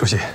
主席，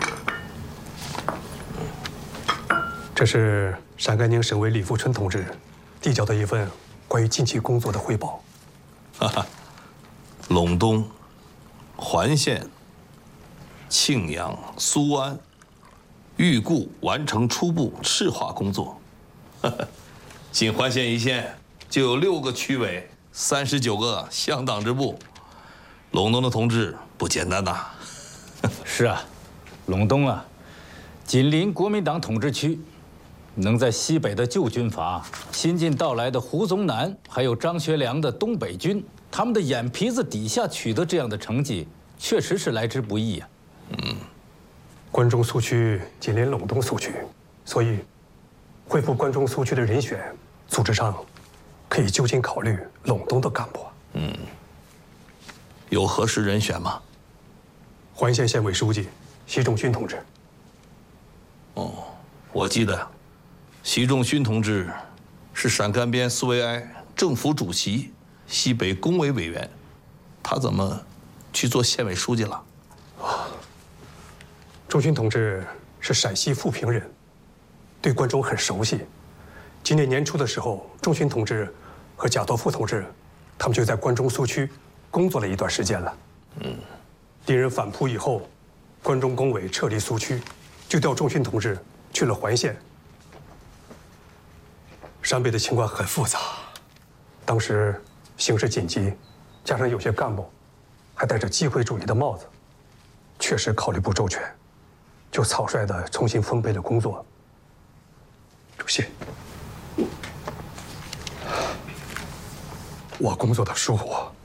这是陕甘宁省委李富春同志递交的一份关于近期工作的汇报。 哈哈，陇东、环县、庆阳、苏安预估完成初步赤化工作。仅环县一线就有6个区委、39个乡党支部，陇东的同志不简单呐。 是啊，陇东啊，紧邻国民党统治区，能在西北的旧军阀、新近到来的胡宗南，还有张学良的东北军，他们的眼皮子底下取得这样的成绩，确实是来之不易呀。 关中苏区紧邻陇东苏区，所以恢复关中苏区的人选，组织上可以就近考虑陇东的干部。 有合适人选吗？ 环县县委书记习仲勋同志。 我记得，习仲勋同志是陕甘边苏维埃政府主席、西北工委委员，他怎么去做县委书记了？ 仲勋同志是陕西富平人，对关中很熟悉。今年年初的时候，仲勋同志和贾多夫同志，他们就在关中苏区工作了一段时间了。敌人反扑以后，关中工委撤离苏区，就调仲勋同志去了环县。陕北的情况很复杂，当时形势紧急，加上有些干部还戴着机会主义的帽子，确实考虑不周全，就草率地重新分配了工作。主席，我工作的疏忽，